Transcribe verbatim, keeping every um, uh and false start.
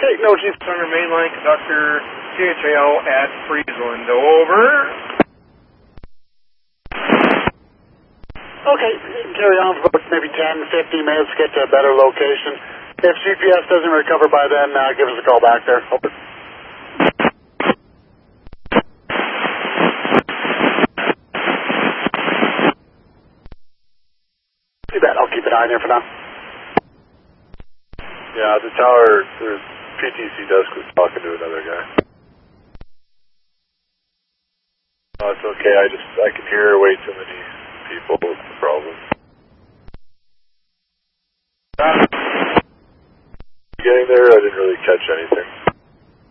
Take no chief center mainline conductor C H A L at Friesland. Over. Okay, carry on for about maybe ten, fifteen minutes to get to a better location. If G P S doesn't recover by then, uh, give us a call back there. Over. Too bad, I'll keep an eye on there for now. Yeah, the tower, the P T C desk was talking to another guy. No, it's okay, I just, I can hear way too many people with the problem. Getting there, I didn't really catch anything.